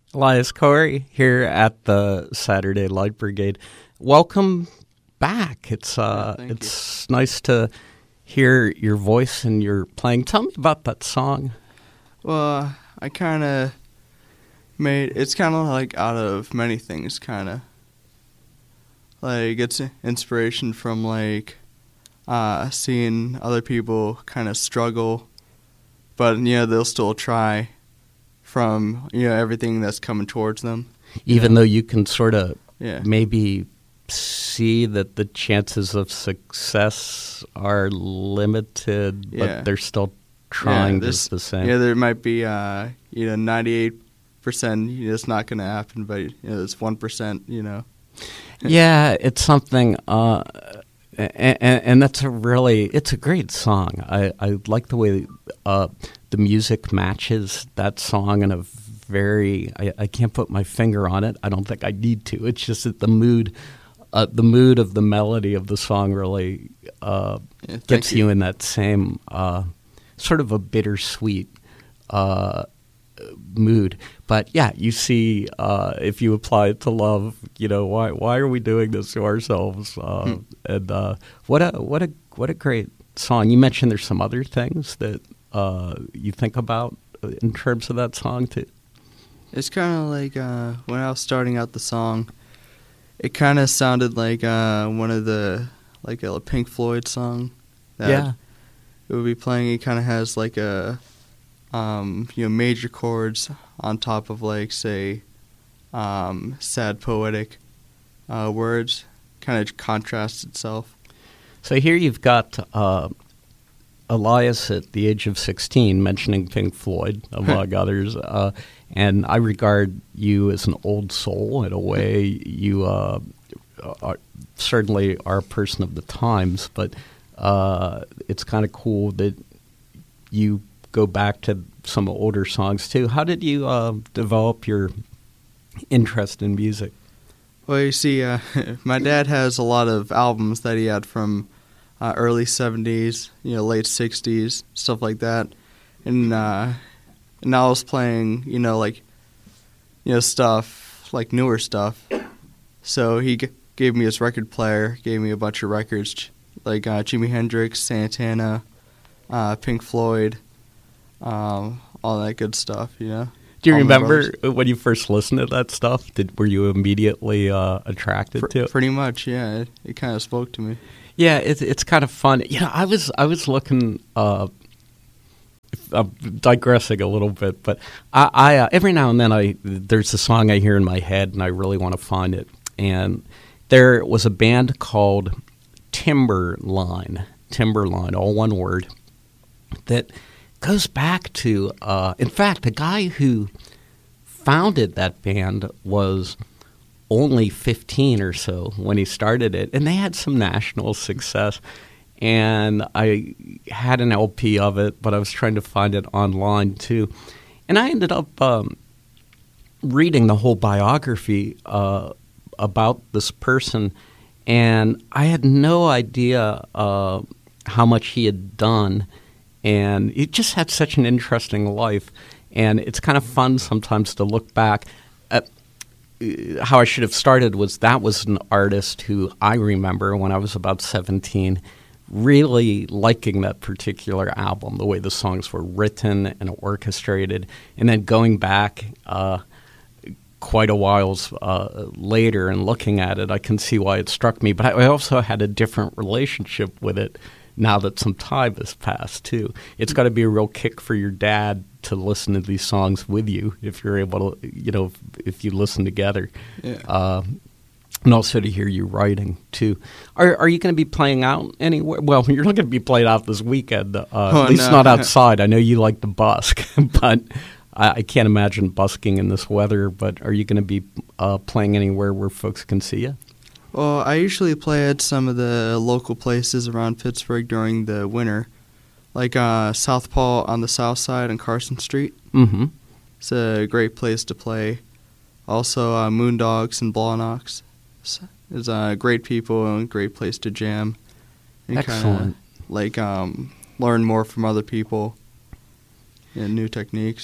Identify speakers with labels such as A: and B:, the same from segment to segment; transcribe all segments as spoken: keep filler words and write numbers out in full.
A: Elias Corey here at the Saturday Light Brigade. Welcome back. It's uh,
B: yeah,
A: it's you. nice to hear your voice and your playing. Tell me about that song.
B: Well, I kind of made it's kind of like out of many things, kind of like it's inspiration from like uh, seeing other people kind of struggle, but you know they'll still try. From you know everything that's coming towards them,
A: even
B: know?
A: though you can sort of
B: yeah.
A: maybe see that the chances of success are limited,
B: yeah.
A: but they're still trying
B: yeah,
A: just the same.
B: Yeah, there might be uh, you know ninety-eight percent it's not going to happen, but you know, it's one percent. You know.
A: yeah, it's something. Uh, And, and, and that's a really, it's a great song. I, I like the way uh, the music matches that song in a very, I, I can't put my finger on it. I don't think I need to. It's just that the mood, uh, the mood of the melody of the song really uh,
B: yeah,
A: gets you.
B: you
A: in that same uh, sort of a bittersweet uh mood. But yeah, you see, uh, if you apply it to love, you know, why why are we doing this to ourselves? Uh, hmm. And uh, what a what a what a great song. You mentioned there's some other things that uh, you think about in terms of that song too.
B: It's kind of like uh, when I was starting out the song, it kind of sounded like uh, one of the like a Pink Floyd song. That
A: yeah,
B: it would be playing. It kind of has like a Um, you know, major chords on top of like, say, um, sad poetic uh, words, kind of contrasts itself.
A: So here you've got uh, Elias at the age of sixteen mentioning Pink Floyd, among others, uh, and I regard you as an old soul in a way. You uh, are, certainly are a person of the times, but uh, it's kind of cool that you go back to some older songs too. How did you uh, develop your interest in music?
B: Well, you see, uh, my dad has a lot of albums that he had from uh, early seventies, you know, late sixties, stuff like that. And, uh, and I was playing, you know, like, you know, stuff, like newer stuff. So he g- gave me his record player, gave me a bunch of records, like uh, Jimi Hendrix, Santana, uh, Pink Floyd, Um, all that good stuff, you know.
A: Do you
B: all
A: remember when you first listened to that stuff? Did were you immediately uh, attracted
B: Pr-
A: to it?
B: Pretty much, yeah. It, it kind of spoke to me.
A: Yeah, it's it's kind of fun. You know, I was I was looking. Uh, I'm digressing a little bit, but I, I uh, every now and then I there's a song I hear in my head, and I really want to find it. And there was a band called Timberline, Timberline, all one word, that goes back to, uh, in fact, the guy who founded that band was only fifteen or so when he started it, and they had some national success. And I had an L P of it, but I was trying to find it online too. And I ended up um, reading the whole biography uh, about this person, and I had no idea uh, how much he had done. And he just had such an interesting life. And it's kind of fun sometimes to look back at how I should have started was that was an artist who I remember when I was about seventeen really liking that particular album, the way the songs were written and orchestrated. And then going back uh, quite a while uh, later and looking at it, I can see why it struck me. But I also had a different relationship with it now that some time has passed, too. It's got to be a real kick for your dad to listen to these songs with you if you're able to, you know, if, if you listen together.
B: Yeah.
A: Uh, and also to hear you writing, too. Are are you going to be playing out anywhere? Well, you're not going to be playing out this weekend, uh,
B: oh,
A: at least
B: no.
A: not outside. I know you like to busk, but I, I can't imagine busking in this weather. But are you going to be uh, playing anywhere where folks can see you?
B: Well, I usually play at some of the local places around Pittsburgh during the winter, like uh, South Paul on the south side on Carson Street.
A: Mm-hmm.
B: It's a great place to play. Also, uh, Moondogs and Blawnox. It's uh, great people and a great place to jam. And
A: Excellent.
B: Kinda, like um, learn more from other people and new techniques.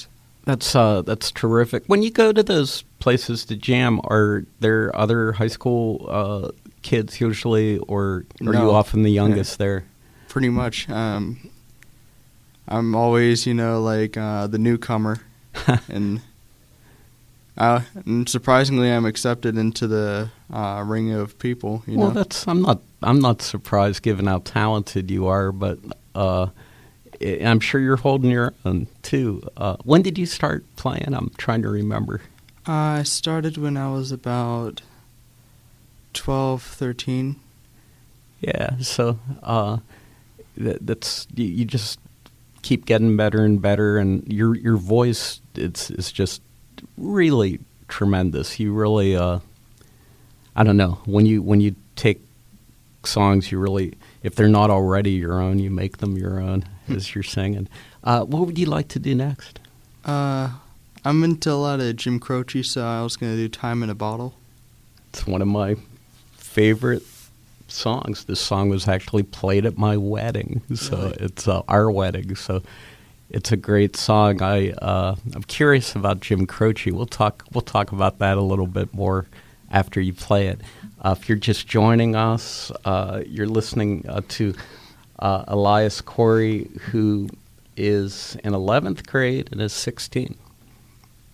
A: That's uh, that's terrific. When you go to those places to jam, are there other high school uh, kids usually, or are
B: No.
A: you often the youngest there?
B: Pretty much. Um, I'm always, you know, like uh, the newcomer, and uh, and surprisingly, I'm accepted into the uh, ring of people. You
A: Well,
B: know,
A: that's I'm not I'm not surprised given how talented you are, but uh, I- I'm sure you're holding your own too. Uh, when did you start playing? I'm trying to remember.
B: I started when I was about twelve, thirteen.
A: Yeah, so uh, that, that's you, you just keep getting better and better, and your your voice it's it's just really tremendous. You really uh, I don't know when you when you take songs, you really if they're not already your own, you make them your own as you're singing. Uh, what would you like to do next?
B: Uh, I'm into a lot of Jim Croce, so I was going to do Time in a Bottle.
A: It's one of my favorite songs. This song was actually played at my wedding, so
B: Really?
A: it's uh, our wedding. So it's a great song. I uh, I'm curious about Jim Croce. We'll talk. We'll talk about that a little bit more after you play it. Uh, if you're just joining us, uh, you're listening uh, to uh, Elias Corey, who is in eleventh grade and is sixteen.